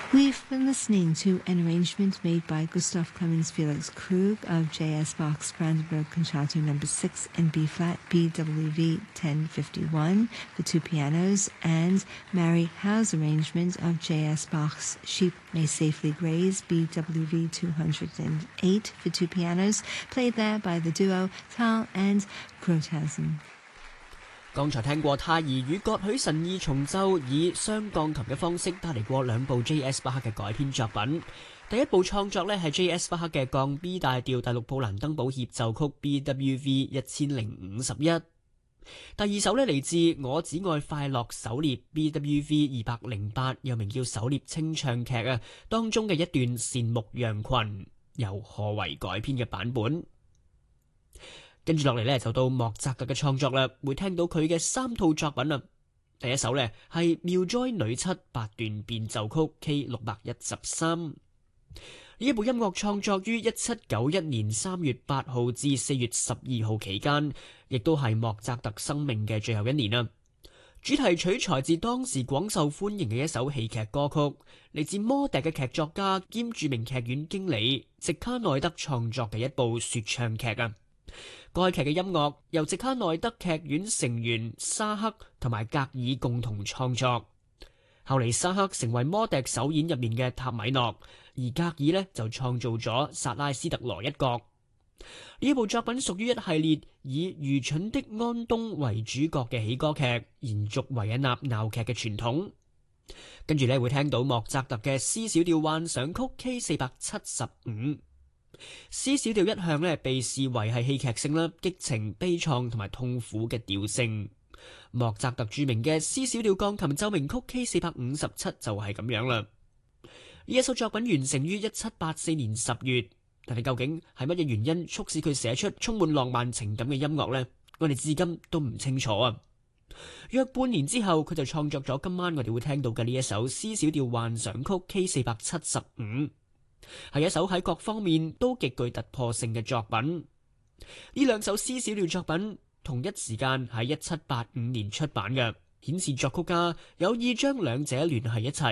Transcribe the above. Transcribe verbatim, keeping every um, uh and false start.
We've been listening to an arrangement made by Gustav Clemens Felix Krug of J S Bach's Brandenburg Concerto Number six in B-flat, B W V ten fifty-one for two pianos, and Mary Howe's arrangement of J S Bach's Sheep May Safely Graze, B W V two hundred eight for two pianos, played there by the duo Tal and Grothausen。 剛才聽過泰爾與葛許神二重奏以雙鋼琴嘅方式帶嚟過兩部 J S 巴克嘅改編作品。第一部創作呢係 J S 巴克嘅降 B 大調第六布蘭登堡協奏曲 B W V 一千零五十一。第二首呢嚟自我只愛快樂狩獵 B W V 二百零八，又名叫狩獵清唱劇啊，當中嘅一段善牧羊群，由何為改編嘅版本。跟住落嚟呢，就到莫扎特嘅創作啦，會聽到佢嘅三套作品啦。第一首呢係妙哉女七八段變奏曲 K 六百一十三。呢一部音樂創作於一七九一年三月八號至四月十二號期間，亦都係莫扎特生命嘅最後一年啦。主題曲採自當時廣受歡迎嘅一首戲劇歌曲，嚟自摩笛嘅劇作家兼著名劇院經理席卡內德創作嘅一部說唱劇啊。該劇嘅音樂由席卡內德劇院成員沙克同埋格爾共同創作，後嚟沙克成為摩笛首演入面嘅塔米諾，而格爾呢就創造咗薩拉斯特羅一角。呢部作品屬於一系列以愚蠢的安東為主角嘅喜歌劇，延續維也納鬧劇嘅傳統。跟住呢會聽到莫扎特嘅 C 小調幻想曲 K 四百七十五。C 小調一向咧被視為係戲劇性啦、激情、悲愴同埋痛苦嘅調性。莫扎特著名嘅 C 小調鋼琴奏鳴曲 K 四百五十七就係咁樣啦。呢一首作品完成於一七八四年十月，但係究竟係乜嘢原因促使佢寫出充滿浪漫情感嘅音樂呢？我哋至今都唔清楚啊。約半年之後，佢就創作咗今晚我哋會聽到嘅呢一首 C 小調幻想曲 K 四百七十五。係一首喺各方面都極具突破性嘅作品。呢兩首 C 小調作品同一時間喺一七八五年出版嘅，顯示作曲家有意將兩者聯繫一齊。